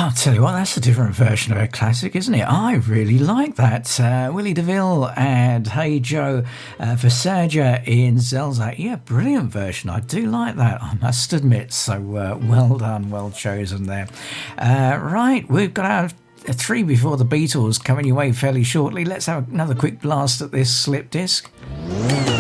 I'll tell you what, that's a different version of a classic, isn't it? I really like that. Willie DeVille and Hey Joe for Serja in Zelzak. Yeah, brilliant version. I do like that, I must admit. So well done, well chosen there. Right, we've got our three before the Beatles coming your way fairly shortly. Let's have another quick blast at this slip disc.